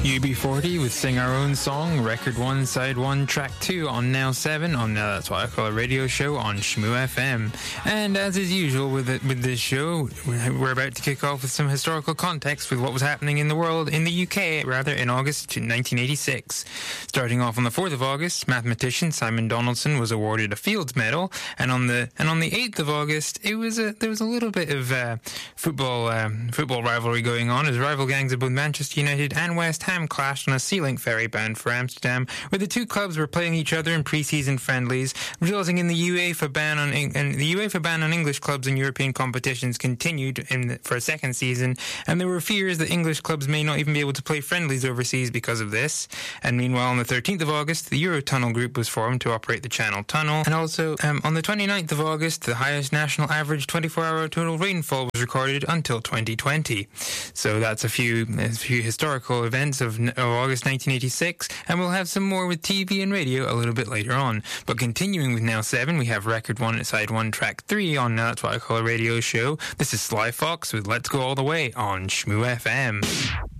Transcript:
UB40 with Sing Our Own Song, Record 1, Side 1, Track 2 on Now 7 on Now That's What I Call a Radio Show on Shmoo FM. And as is usual with this show, we're about to kick off with some historical context with what was happening in the world, in the UK rather, in August 1986. Starting off on the 4th of August, mathematician Simon Donaldson was awarded a Fields Medal, and on the 8th of August, there was a little bit of football rivalry going on as rival gangs of both Manchester United and West Ham clashed on a Sea Link ferry bound for Amsterdam, where the two clubs were playing each other in pre-season friendlies, resulting in the UEFA ban on English clubs in European competitions continued for a second season, and there were fears that English clubs may not even be able to play friendlies overseas because of this. And meanwhile, on the 13th of August, the Eurotunnel Group was formed to operate the Channel Tunnel, and also on the 29th of August, the highest national average 24-hour total rainfall was recorded until 2020. So that's a few historical events of August 1986, and we'll have some more with TV and radio a little bit later on. But continuing with Now 7, we have Record 1 at Side 1, Track 3 on Now That's What I Call a Radio Show. This is Sly Fox with Let's Go All the Way on Shmoo FM.